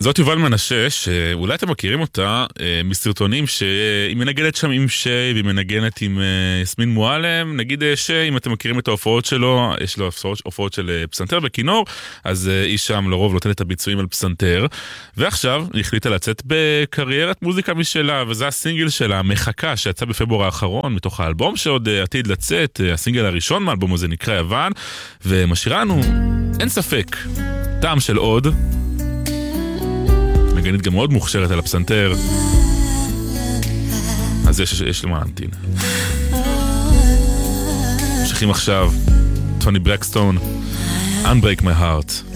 זאת יובל מנשה, שאולי אתם מכירים אותה מסרטונים שהיא מנגנת שם עם שי, והיא מנגנת עם יסמין מועלם. נגיד שי, אם אתם מכירים את ההופעות שלו, יש לו הופעות של פסנתר וכינור, אז היא שם לרוב נותנת את הביצועים על פסנתר, ועכשיו היא החליטה לצאת בקריירת מוזיקה משלה, וזה הסינגל שלה, מחכה, שיצא בפברואר האחרון, מתוך האלבום שעוד עתיד לצאת, הסינגל הראשון מהאלבום הזה נקרא יוון, ומשאירה לנו, אין ספק, טעם של עוד, מגנית גם מאוד מוכשרת על הפסנתר, אז יש למה להמתין. ממשיכים עכשיו, טוני ברקסטון, Unbreak My Heart.